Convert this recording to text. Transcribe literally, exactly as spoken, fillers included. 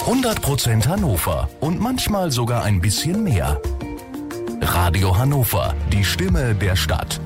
hundert Prozent Hannover und manchmal sogar ein bisschen mehr. Radio Hannover, die Stimme der Stadt.